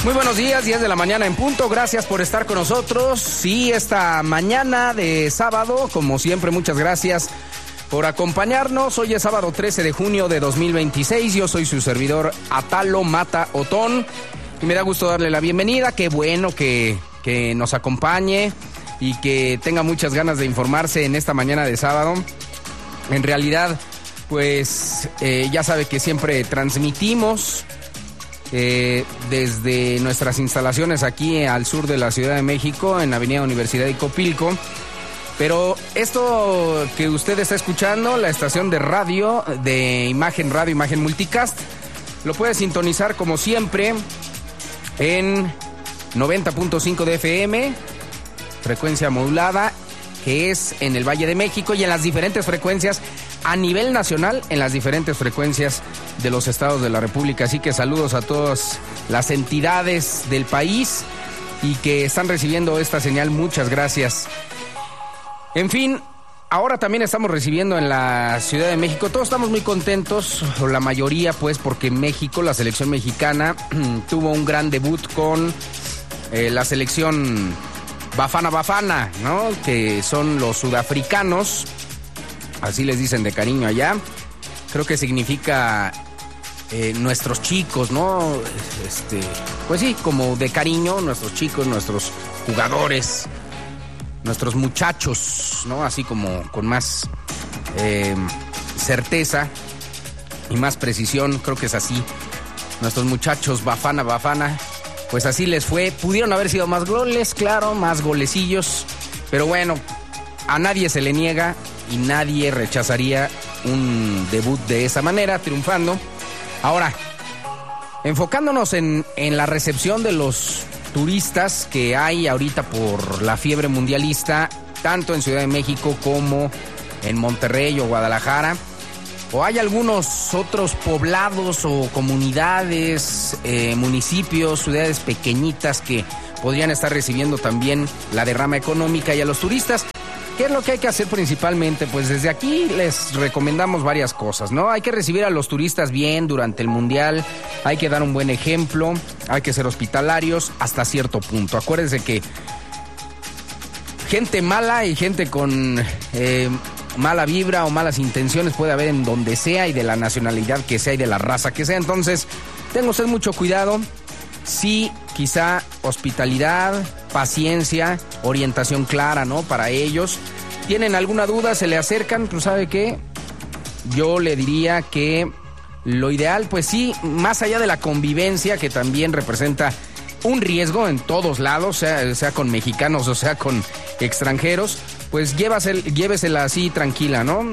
Muy buenos días, 10 de la mañana en punto. Gracias por estar con nosotros. Sí, esta mañana de sábado, como siempre, muchas gracias por acompañarnos. Hoy es sábado 13 de junio de 2026. Yo soy su servidor Atalo Mata Otón y me da gusto darle la bienvenida. Qué bueno que nos acompañe y que tenga muchas ganas de informarse en esta mañana de sábado. En realidad, pues ya sabe que siempre transmitimos desde nuestras instalaciones aquí al sur de la Ciudad de México, en Avenida Universidad de Copilco. Pero esto que usted está escuchando, la estación de radio, de Imagen Radio, Imagen Multicast, lo puede sintonizar como siempre en 90.5 de FM, frecuencia modulada, que es en el Valle de México, y en las diferentes frecuencias a nivel nacional, en las diferentes frecuencias de los estados de la República. Así que saludos a todas las entidades del país y que están recibiendo esta señal. Muchas gracias. En fin, ahora también estamos recibiendo en la Ciudad de México. Todos estamos muy contentos, o la mayoría, pues, porque México, la selección mexicana, tuvo un gran debut con la selección Bafana, ¿no? Que son los sudafricanos, así les dicen de cariño allá. Creo que significa nuestros chicos, ¿no? Pues sí, como de cariño, nuestros chicos, nuestros jugadores, nuestros muchachos, ¿no? Así como con más certeza y más precisión, creo que es así. Nuestros muchachos Bafana, pues así les fue. Pudieron haber sido más goles, claro, más golecillos, pero bueno, a nadie se le niega y nadie rechazaría un debut de esa manera, triunfando. Ahora, enfocándonos en la recepción de los turistas que hay ahorita por la fiebre mundialista, tanto en Ciudad de México como en Monterrey o Guadalajara, o hay algunos otros poblados o comunidades, municipios, ciudades pequeñitas que podrían estar recibiendo también la derrama económica y a los turistas. ¿Qué es lo que hay que hacer principalmente? Pues desde aquí les recomendamos varias cosas, ¿no? Hay que recibir a los turistas bien durante el Mundial, hay que dar un buen ejemplo, hay que ser hospitalarios hasta cierto punto. Acuérdense que gente mala y gente con mala vibra o malas intenciones puede haber en donde sea, y de la nacionalidad que sea y de la raza que sea. Entonces, tenga usted mucho cuidado. Sí, quizá hospitalidad, paciencia, orientación clara, ¿no? Para ellos. ¿Tienen alguna duda? ¿Se le acercan? Pues, ¿sabe qué? Yo le diría que lo ideal, pues sí, más allá de la convivencia, que también representa un riesgo en todos lados, sea con mexicanos o sea con extranjeros, pues llévesela así tranquila, ¿no?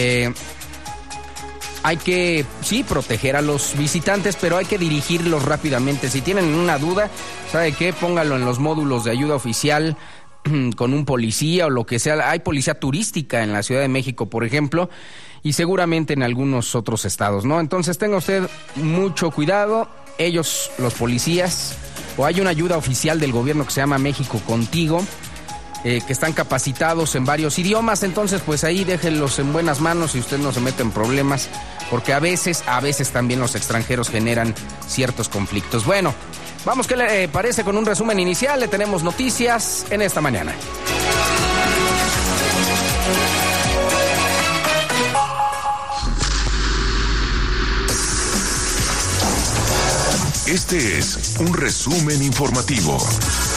Hay que, sí, proteger a los visitantes, pero hay que dirigirlos rápidamente. Si tienen una duda, ¿sabe qué? Póngalo en los módulos de ayuda oficial con un policía o lo que sea. Hay policía turística en la Ciudad de México, por ejemplo, y seguramente en algunos otros estados, ¿no? Entonces tenga usted mucho cuidado. Ellos, los policías, o hay una ayuda oficial del gobierno que se llama México Contigo, que están capacitados en varios idiomas. Entonces, pues ahí déjenlos en buenas manos y usted no se mete en problemas, porque a veces también los extranjeros generan ciertos conflictos. Bueno, vamos, ¿qué le parece con un resumen inicial? Le tenemos noticias en esta mañana. Este es un resumen informativo.